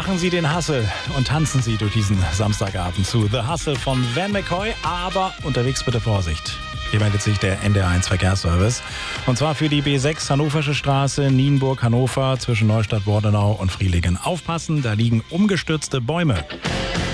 Machen Sie den Hustle und tanzen Sie durch diesen Samstagabend zu The Hustle von Van McCoy. Aber unterwegs bitte Vorsicht. Hier meldet sich der NDR1 Verkehrsservice. Und zwar für die B6 Hannoversche Straße, Nienburg, Hannover, zwischen Neustadt, Bordenau und Frielingen. Aufpassen, da liegen umgestürzte Bäume.